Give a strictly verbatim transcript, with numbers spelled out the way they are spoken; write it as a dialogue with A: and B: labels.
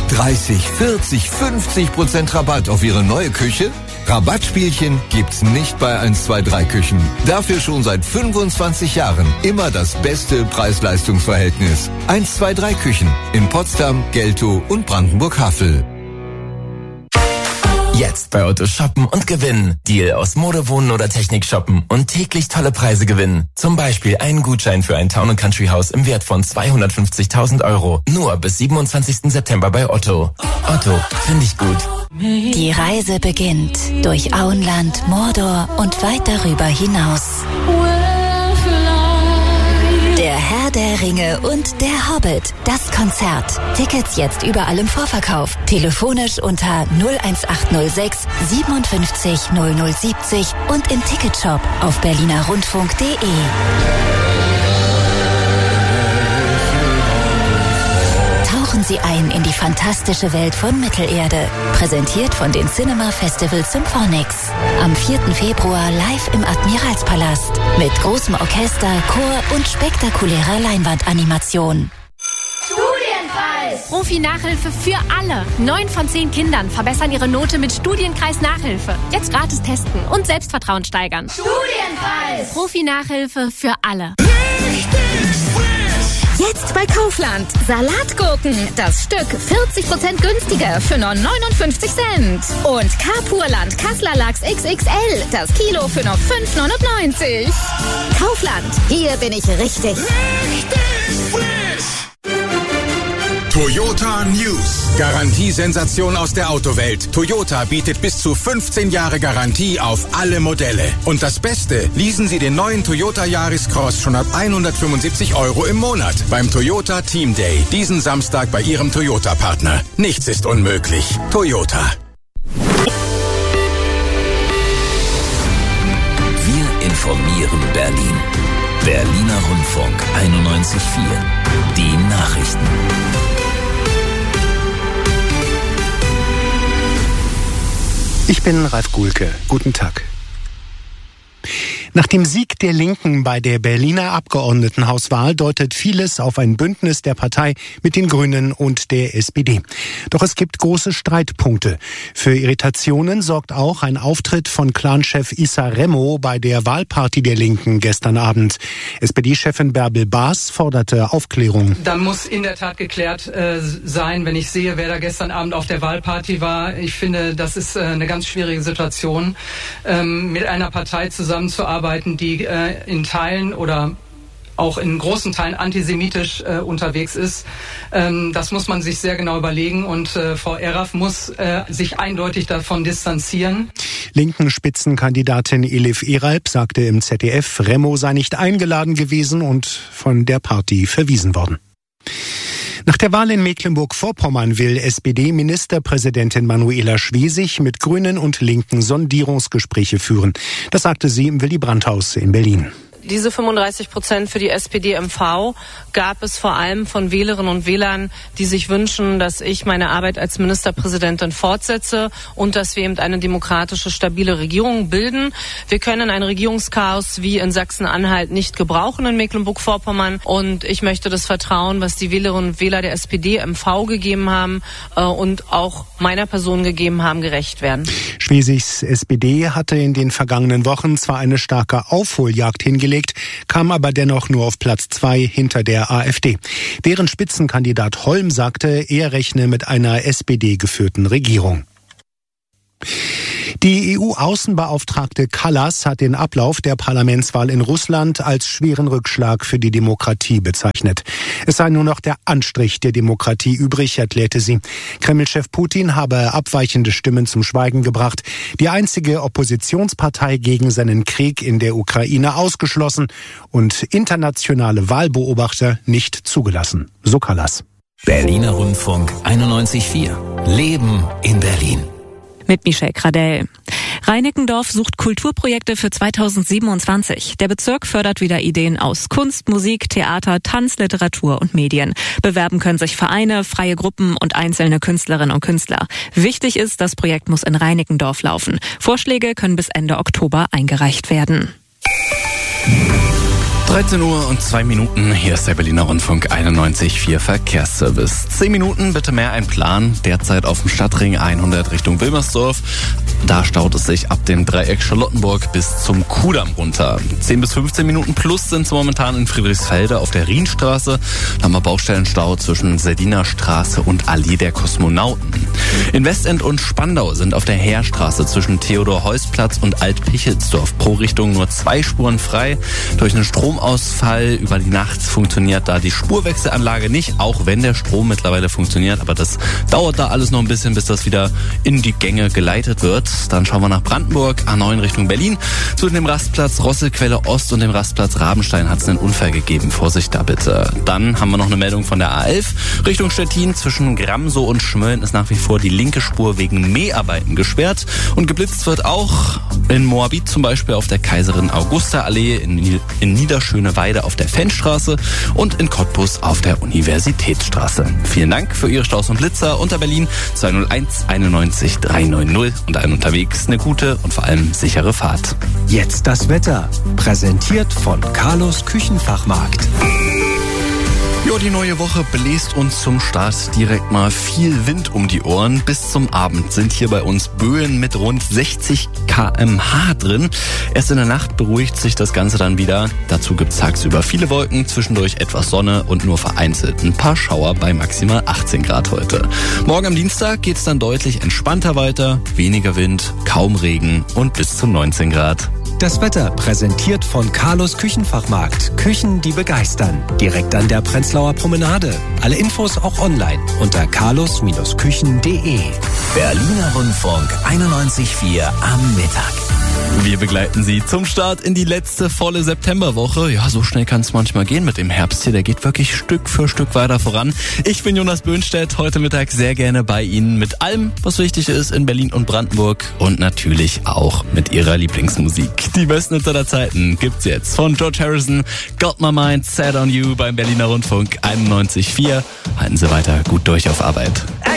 A: dreißig, vierzig, fünfzig Prozent Rabatt auf Ihre neue Küche? Rabattspielchen gibt's nicht bei eins zwei drei Küchen. Dafür schon seit fünfundzwanzig Jahren immer das beste Preis-Leistungs-Verhältnis. eins zwei drei Küchen in Potsdam, Geltow und Brandenburg-Havel.
B: Jetzt bei Otto shoppen und gewinnen. Deal aus Mode, Wohnen oder Technik shoppen und täglich tolle Preise gewinnen. Zum Beispiel einen Gutschein für ein Town and Country Haus im Wert von zweihundertfünfzigtausend Euro. Nur bis siebenundzwanzigsten September bei Otto. Otto, finde ich gut.
C: Die Reise beginnt durch Auenland, Mordor und weit darüber hinaus. Der Herr der Ringe und der Hobbit. Das Konzert. Tickets jetzt überall im Vorverkauf. Telefonisch unter null eins acht null sechs siebenundfünfzig null null siebzig und im Ticketshop auf berliner rundfunk punkt de. Tauchen Sie ein in die fantastische Welt von Mittelerde. Präsentiert von den Cinema Festival Symphonics. Am vierten Februar live im Admiralspalast. Mit großem Orchester, Chor und spektakulärer Leinwandanimation.
D: Studienkreis! Profi-Nachhilfe für alle. Neun von zehn Kindern verbessern ihre Note mit Studienkreis-Nachhilfe. Jetzt gratis testen und Selbstvertrauen steigern. Studienkreis! Profi-Nachhilfe für alle.
E: Jetzt bei Kaufland. Salatgurken. Das Stück vierzig Prozent günstiger für nur neunundfünfzig Cent. Und Carpurland Kassler Lachs X X L. Das Kilo für nur fünf neunundneunzig. Kaufland. Hier bin ich richtig.
F: Richtig frisch. Toyota News. Garantiesensation aus der Autowelt. Toyota bietet bis zu fünfzehn Jahre Garantie auf alle Modelle. Und das Beste, leasen Sie den neuen Toyota Yaris Cross schon ab hundertfünfundsiebzig Euro im Monat beim Toyota Team Day. Diesen Samstag bei Ihrem Toyota-Partner. Nichts ist unmöglich. Toyota.
G: Wir informieren Berlin. Berliner Rundfunk einundneunzig Komma vier. Die Nachrichten.
H: Ich bin Ralf Guhlke. Guten Tag. Nach dem Sieg der Linken bei der Berliner Abgeordnetenhauswahl deutet vieles auf ein Bündnis der Partei mit den Grünen und der S P D. Doch es gibt große Streitpunkte. Für Irritationen sorgt auch ein Auftritt von Clanchef Issa Remo bei der Wahlparty der Linken gestern Abend. S P D-Chefin Bärbel Baas forderte Aufklärung.
I: Da muss in der Tat geklärt äh, sein, wenn ich sehe, wer da gestern Abend auf der Wahlparty war. Ich finde, das ist äh, eine ganz schwierige Situation, ähm, mit einer Partei zusammenzuarbeiten, die äh, in Teilen oder auch in großen Teilen antisemitisch äh, unterwegs ist. Ähm, das muss man sich sehr genau überlegen und äh, Frau Erraff muss äh, sich eindeutig davon distanzieren.
H: Linken Spitzenkandidatin Elif Eralp sagte im Z D F, Remo sei nicht eingeladen gewesen und von der Party verwiesen worden. Nach der Wahl in Mecklenburg-Vorpommern will S P D-Ministerpräsidentin Manuela Schwesig mit Grünen und Linken Sondierungsgespräche führen. Das sagte sie im Willy-Brandt-Haus in Berlin.
J: Diese fünfunddreißig Prozent für die S P D M V gab es vor allem von Wählerinnen und Wählern, die sich wünschen, dass ich meine Arbeit als Ministerpräsidentin fortsetze und dass wir eben eine demokratische, stabile Regierung bilden. Wir können ein Regierungschaos wie in Sachsen-Anhalt nicht gebrauchen in Mecklenburg-Vorpommern. Und ich möchte das Vertrauen, was die Wählerinnen und Wähler der S P D M V gegeben haben äh, und auch meiner Person gegeben haben, gerecht werden.
H: Schwesigs S P D hatte in den vergangenen Wochen zwar eine starke Aufholjagd hingelegt, kam aber dennoch nur auf Platz zwei hinter der AfD. Deren Spitzenkandidat Holm sagte, er rechne mit einer S P D-geführten Regierung. Die E U-Außenbeauftragte Kallas hat den Ablauf der Parlamentswahl in Russland als schweren Rückschlag für die Demokratie bezeichnet. Es sei nur noch der Anstrich der Demokratie übrig, erklärte sie. Kreml-Chef Putin habe abweichende Stimmen zum Schweigen gebracht, die einzige Oppositionspartei gegen seinen Krieg in der Ukraine ausgeschlossen und internationale Wahlbeobachter nicht zugelassen. So Kallas.
G: Berliner Rundfunk einundneunzig Komma vier. Leben in Berlin.
K: Mit Michelle Kradell. Reinickendorf sucht Kulturprojekte für zweitausendsiebenundzwanzig. Der Bezirk fördert wieder Ideen aus Kunst, Musik, Theater, Tanz, Literatur und Medien. Bewerben können sich Vereine, freie Gruppen und einzelne Künstlerinnen und Künstler. Wichtig ist, das Projekt muss in Reinickendorf laufen. Vorschläge können bis Ende Oktober eingereicht werden.
L: dreizehn Uhr und zwei Minuten, hier ist der Berliner Rundfunk einundneunzig Komma vier Verkehrsservice. zehn Minuten, bitte mehr einplanen. Derzeit auf dem Stadtring hundert Richtung Wilmersdorf. Da staut es sich ab dem Dreieck Charlottenburg bis zum Kudamm runter. zehn bis fünfzehn Minuten plus sind es momentan in Friedrichsfelde auf der Rienstraße. Da haben wir Baustellenstau zwischen Serdiner Straße und Allee der Kosmonauten. In Westend und Spandau sind auf der Heerstraße zwischen Theodor-Heuss-Platz und Alt-Pichelsdorf pro Richtung nur zwei Spuren frei. Durch einen Stromausfall über die Nacht funktioniert da die Spurwechselanlage nicht, auch wenn der Strom mittlerweile funktioniert. Aber das dauert da alles noch ein bisschen, bis das wieder in die Gänge geleitet wird. Dann schauen wir nach Brandenburg, A neun Richtung Berlin. Zwischen dem Rastplatz Rosselquelle Ost und dem Rastplatz Rabenstein hat es einen Unfall gegeben. Vorsicht da bitte. Dann haben wir noch eine Meldung von der A elf. Richtung Stettin zwischen Gramsow und Schmölln ist nach wie vor die linke Spur wegen Mäharbeiten gesperrt. Und geblitzt wird auch in Moabit zum Beispiel auf der Kaiserin Augusta Allee, in, in Niederschöneweide auf der Fennstraße und in Cottbus auf der Universitätsstraße. Vielen Dank für Ihre Staus und Blitzer unter Berlin zwei null eins einundneunzig dreihundertneunzig und einen unterwegs eine gute und vor allem sichere Fahrt.
M: Jetzt das Wetter, präsentiert von Carlos Küchenfachmarkt.
L: Jo, die neue Woche bläst uns zum Start direkt mal viel Wind um die Ohren. Bis zum Abend sind hier bei uns Böen mit rund sechzig Kilometer pro Stunde drin. Erst in der Nacht beruhigt sich das Ganze dann wieder. Dazu gibt's tagsüber viele Wolken, zwischendurch etwas Sonne und nur vereinzelt ein paar Schauer bei maximal achtzehn Grad heute. Morgen am Dienstag geht's dann deutlich entspannter weiter. Weniger Wind, kaum Regen und bis zu neunzehn Grad.
M: Das Wetter präsentiert von Carlos Küchenfachmarkt. Küchen, die begeistern. Direkt an der Prenzlauer Promenade. Alle Infos auch online unter carlos Küchen punkt de.
G: Berliner Rundfunk einundneunzig Komma vier am Mittag.
L: Wir begleiten Sie zum Start in die letzte volle Septemberwoche. Ja, so schnell kann es manchmal gehen mit dem Herbst hier. Der geht wirklich Stück für Stück weiter voran. Ich bin Jonas Böhnstedt, heute Mittag sehr gerne bei Ihnen mit allem, was wichtig ist in Berlin und Brandenburg und natürlich auch mit Ihrer Lieblingsmusik. Die besten Hits aller Zeiten gibt's jetzt von George Harrison, Got My Mind Set on You beim Berliner Rundfunk einundneunzig Komma vier. Halten Sie weiter gut durch auf Arbeit.